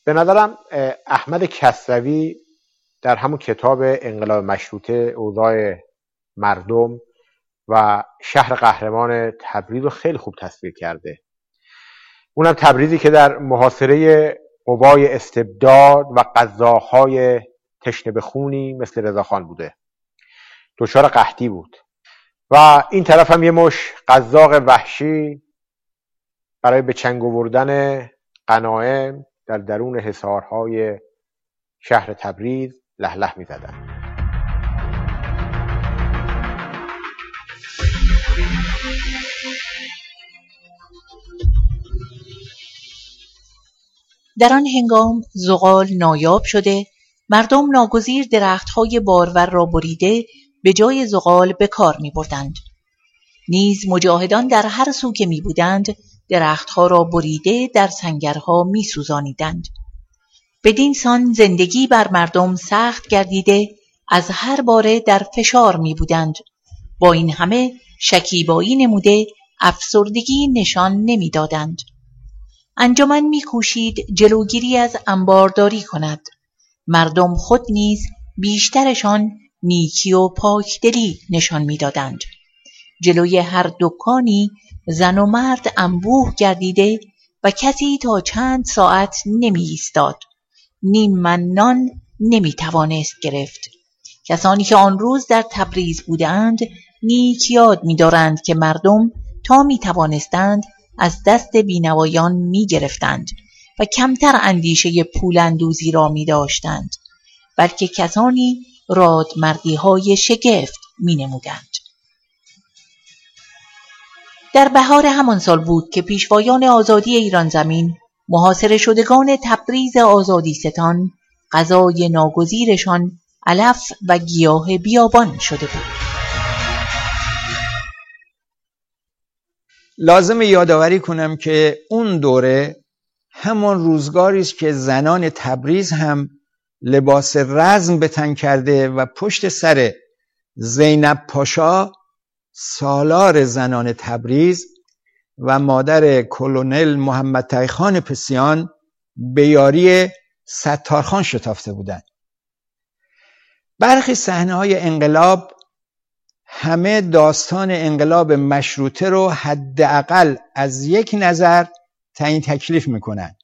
به نظرم احمد کسروی در همون کتاب انقلاب مشروطه اوضاع مردم و شهر قهرمان تبریز رو خیلی خوب تصویر کرده. اونم تبریزی که در محاصره قوای استبداد و قزاق‌های تشنه به خونی مثل رضاخان بوده، دچار قحطی بود و این طرف هم یه مش قزاق وحشی برای به چنگ آوردن غنایم در درون حصارهای شهر تبریز له له می‌زدند. در آن هنگام زغال نایاب شده، مردم ناگزیر درختهای بارور را بریده به جای زغال به کار می بردند. نیز مجاهدان در هر سو که می بودند درختها را بریده در سنگرها می سوزانیدند. بدین سان زندگی بر مردم سخت گردیده از هر باره در فشار می بودند. با این همه شکیبایی نموده افسردگی نشان نمی دادند. انجمن می‌کوشید جلوگیری از انبارداری کند. مردم خود نیز بیشترشان نیکی و پاکدلی نشان می‌دادند. جلوی هر دکانی زن و مرد انبوه گردیده و کسی تا چند ساعت نمی‌ایستاد. نیم من نان نمی‌توانست گرفت. کسانی که آن روز در تبریز بودند نیک یاد می‌دارند که مردم تا می‌توانستند از دست بینوایان می گرفتند و کمتر اندیشه پول اندوزی را می داشتند، بلکه کسانی رادمردی های شگفت می نمودند. در بهار همان سال بود که پیشوایان آزادی ایران زمین محاصره شدگان تبریز آزادی ستان غذای ناگزیرشان علف و گیاه بیابان شده بود. لازم یادآوری کنم که اون دوره همان روزگاری است که زنان تبریز هم لباس رزم به تن کرده و پشت سر زینب پاشا سالار زنان تبریز و مادر کلونل محمد تقی خان پسیان به یاری ستارخان شتافته بودند. برخی صحنه‌های انقلاب همه داستان انقلاب مشروطه رو حداقل از یک نظر تعیین تکلیف میکنن.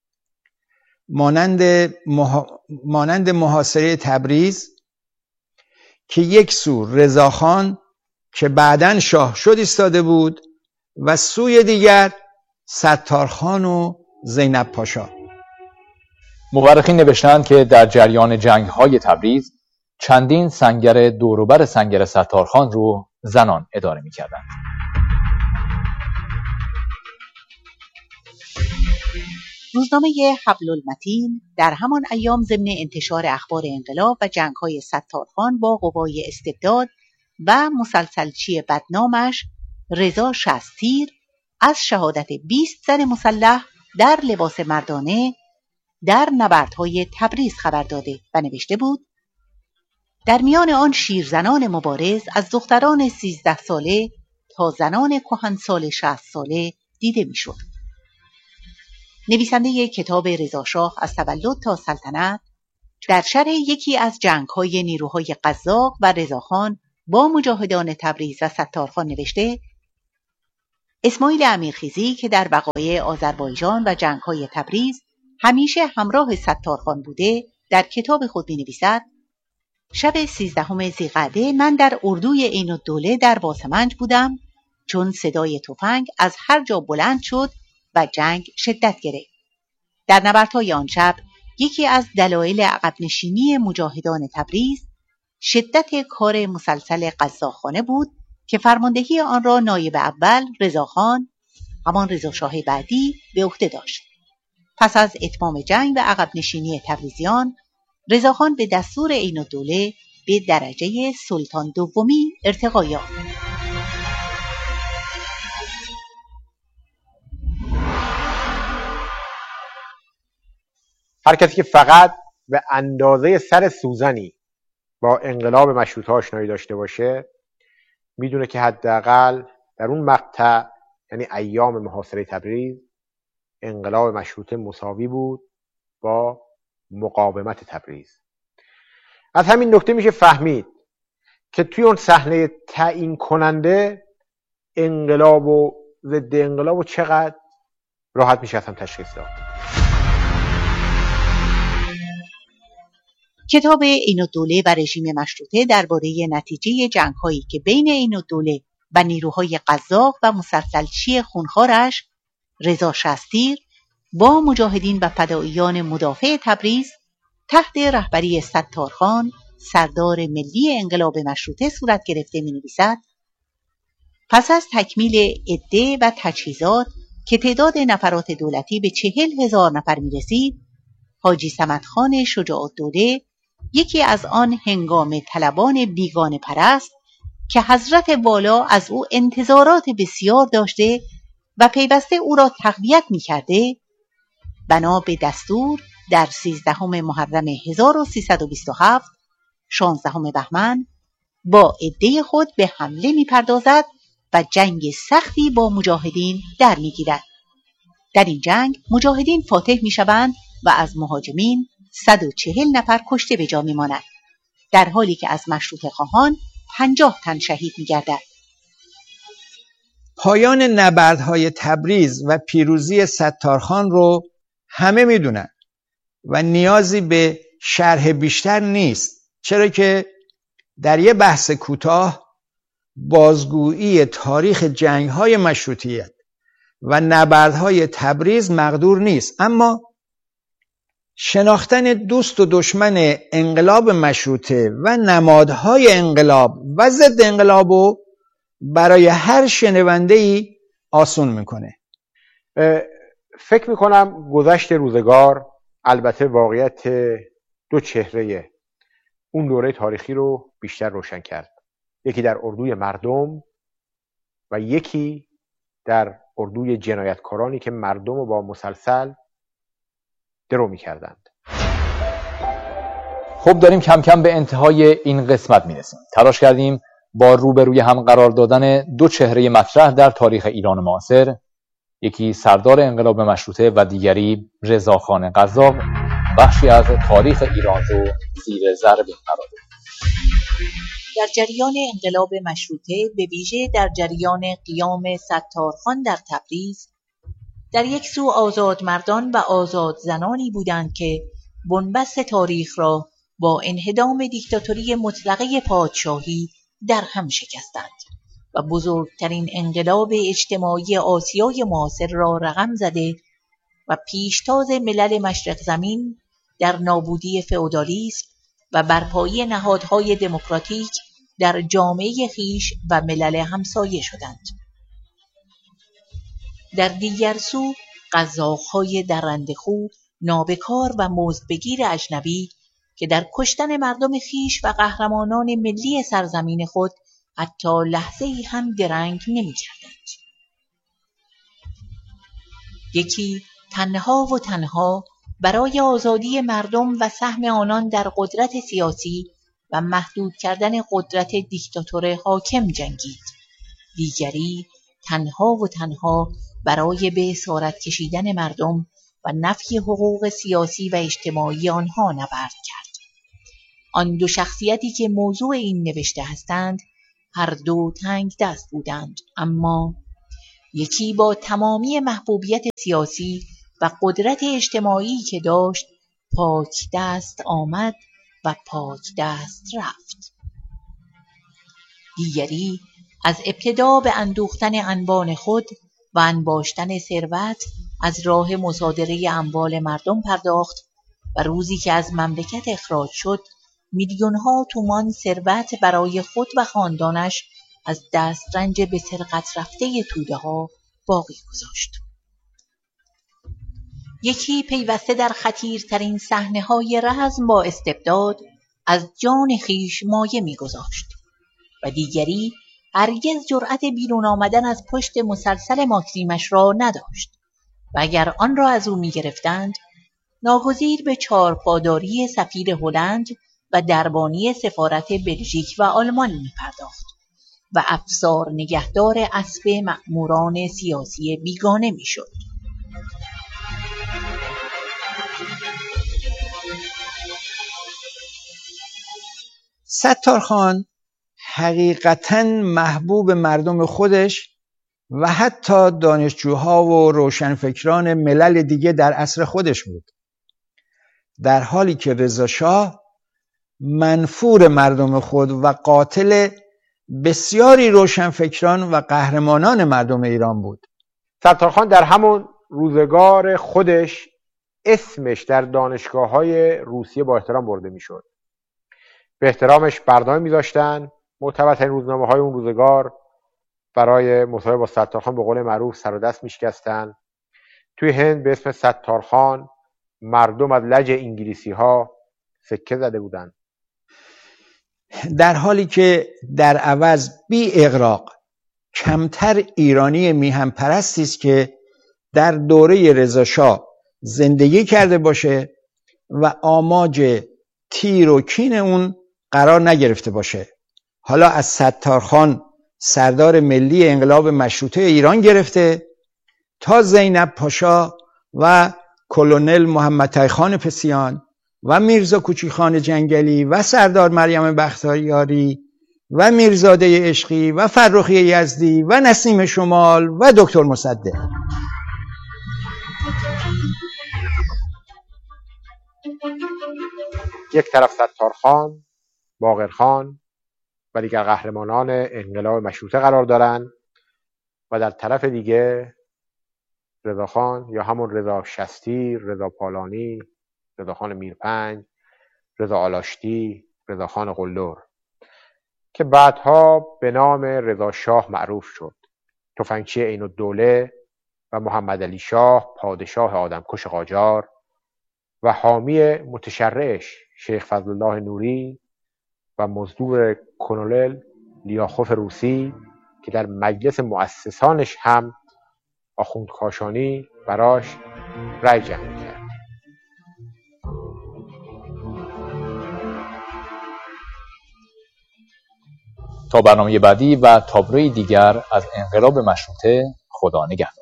مانند محاصره تبریز که یک سو رضاخان که بعداً شاه شد ایستاده بود و سوی دیگر ستارخان و زینب پاشا. مورخین نوشتند که در جریان جنگ‌های تبریز چندین سنگر دوروبر سنگر ستارخان رو زنان اداره می‌کردند. روزنامه حبل المتین در همان ایام ضمن انتشار اخبار انقلاب و جنگ‌های ستارخان با قوای استبداد و مسلسلچی بدنامش رضا شصتیر از شهادت 20 زن مسلح در لباس مردانه در نبردهای تبریز خبر داده و نوشته بود: در میان آن شیرزنان مبارز از دختران 13 ساله تا زنان کهنسال 60 ساله دیده میشد. نویسنده کتاب رضا شاه از تولد تا سلطنت در شرح یکی از جنگ‌های نیروهای قزاق و رضاخان با مجاهدان تبریز و ستارخان نوشته: اسماعیل امیرخیزی که در وقایع آذربایجان و جنگ‌های تبریز همیشه همراه ستارخان بوده در کتاب خود می‌نویسد: شب 13 ذیقعده من در اردوی عین‌الدوله در باسمنج بودم چون صدای تفنگ از هر جا بلند شد و جنگ شدت گرفت. در نبردهای آن شب یکی از دلایل عقب نشینی مجاهدان تبریز شدت کار مسلسل قزاقخانه بود که فرماندهی آن را نایب اول رضاخان، همان رضا شاه بعدی، به عهده داشت. پس از اتمام جنگ و عقب نشینی تبریزیان، رضاخان به دستور عین‌الدوله به درجه سلطان دومی ارتقا یافت. هر کسی که فقط به اندازه سر سوزنی با انقلاب مشروطه آشنایی داشته باشه میدونه که حداقل در اون مقطع، یعنی ایام محاصره تبریز، انقلاب مشروطه مساوی بود با مقاومت تبریز. از همین نکته میشه فهمید که توی اون صحنه تعیین کننده انقلاب و ضد انقلاب و چقدر راحت میشه اصلا تشخیص داد. کتاب عین‌الدوله و رژیم مشروطه درباره نتیجه جنگ‌هایی که بین عین‌الدوله و نیروهای قزاق و مسلسلچی خونخوارش رضا شستیر با مجاهدین و فدائیان مدافع تبریز تحت رهبری ستارخان سردار ملی انقلاب مشروطه صورت گرفته می‌نویسد: پس از تکمیل عده و تجهیزات که تعداد نفرات دولتی به 40,000 نفر می‌رسید، حاجی صمدخان شجاع‌الدوله یکی از آن هنگام طلبان بیگانه پرست که حضرت والا از او انتظارات بسیار داشته و پیوسته او را تقویت می‌کرده، بنا به دستور در 13 محرم 1327 16 بهمن با عده خود به حمله می‌پردازد و جنگ سختی با مجاهدین در می‌گیرد. در این جنگ مجاهدین فاتح می‌شوند و از مهاجمین 140 نفر کشته به جا می‌مانند، در حالی که از مشروطه خواهان 50 تن شهید می‌گردد. پایان نبردهای تبریز و پیروزی ستارخان رو همه می‌دونن و نیازی به شرح بیشتر نیست، چرا که در یه بحث کوتاه بازگویی تاریخ جنگ‌های مشروطیت و نبردهای تبریز مقدور نیست، اما شناختن دوست و دشمن انقلاب مشروطه و نمادهای انقلاب و ضد انقلاب رو برای هر شنونده‌ای آسون میکنه. فکر میکنم گذشت روزگار البته واقعیت دو چهره اون دوره تاریخی رو بیشتر روشن کرد، یکی در اردوی مردم و یکی در اردوی جنایتکارانی که مردم رو با مسلسل درو می‌کردند. خب داریم کم کم به انتهای این قسمت میرسیم. تلاش کردیم با روبروی هم قرار دادن دو چهره مطرح در تاریخ ایران معاصر، یکی سردار انقلاب مشروطه و دیگری رضاخان قزاق، بخشی از تاریخ ایران رو زیر ذره بین قرار دادیم. در جریان انقلاب مشروطه، به ویژه در جریان قیام ستارخان در تبریز، در یک سو آزاد مردان و آزاد زنانی بودند که بنبست تاریخ را با انهدام دیکتاتوری مطلقه پادشاهی در هم شکستند و بزرگترین انقلاب اجتماعی آسیای معاصر را رقم زده و پیشتاز ملل مشرق زمین در نابودی فئودالیسم و برپایی نهادهای دموکراتیک در جامعه خویش و ملل همسایه شدند. در دیگر سو قزاق‌های درنده‌خو، نابکار و مزدبگیر اجنبی که در کشتن مردم خویش و قهرمانان ملی سرزمین خود حتی لحظه‌ای هم درنگ نمی‌کردند. یکی تنها و تنها برای آزادی مردم و سهم آنان در قدرت سیاسی و محدود کردن قدرت دیکتاتور حاکم جنگید. دیگری تنها و تنها برای به اسارت کشیدن مردم و نفی حقوق سیاسی و اجتماعی آنها نبرد کرد. آن دو شخصیتی که موضوع این نوشته هستند هر دو تنگ دست بودند، اما یکی با تمامی محبوبیت سیاسی و قدرت اجتماعی که داشت پاک دست آمد و پاک دست رفت. دیگری از ابتدا به اندوختن انبان خود و انباشتن ثروت از راه مصادره اموال مردم پرداخت و روزی که از مملکت اخراج شد میلیون‌ها تومان ثروت برای خود و خاندانش از دسترنج به سرقت رفته توده‌ها باقی گذاشت. یکی پیوسته در خطیرترین صحنه‌های رزم با استبداد از جان خویش مایه می‌گذاشت و دیگری هرگز جرأت بیرون آمدن از پشت مسلسل ماکسیمش را نداشت و اگر آن را از او می‌گرفتند ناگزیر به چارپاداری سفیر هلند و دربانی سفارت بلژیک و آلمان می‌پرداخت و افسار نگهدار اسب مأموران سیاسی بیگانه می‌شد. ستارخان حقیقتاً محبوب مردم خودش و حتی دانشجوها و روشنفکران ملل دیگه در عصر خودش بود، در حالی که رضا شاه منفور مردم خود و قاتل بسیاری روشنفکران و قهرمانان مردم ایران بود. ستارخان در همون روزگار خودش اسمش در دانشگاه‌های روسیه با احترام برده میشد. به احترامش برنامه می‌ذاشتن. معتبرترین روزنامه‌های اون روزگار برای مصاحبه با ستارخان به قول معروف سر و دست میشکستن. توی هند به اسم ستارخان مردم از لج انگلیسی‌ها سکه زده بودن. در حالی که در عوض بی اغراق کمتر ایرانی میهن پرستی است که در دوره رضا شاه زندگی کرده باشه و آماج تیر و کین اون قرار نگرفته باشه. حالا از ستارخان سردار ملی انقلاب مشروطه ایران گرفته تا زینب پاشا و کلونل محمد تقی خان پسیان و میرزا کوچی خان جنگلی و سردار مریم بختیاری و میرزاده عشقی و فرخی یزدی و نسیم شمال و دکتر مصدق. یک طرف ستارخان، باقرخان و دیگر قهرمانان انقلاب مشروطه قرار دارند و در طرف دیگه رضاخان یا همون رضا شستی، رضا پالانی، رضاخان میرپنج، رضا آلاشتی، رضاخان قلدر که بعدها به نام رضا شاه معروف شد. تفنگچی عین‌الدوله و محمد علی شاه پادشاه آدمکش قاجار و حامی متشرعش شیخ فضلالله نوری و مزدور کلونل لیاخوف روسی که در مجلس مؤسسانش هم آخوند کاشانی براش رأی جمع کرد. تا برنامه بعدی و تابلوی دیگر از انقلاب مشروطه، خدا نگهدار.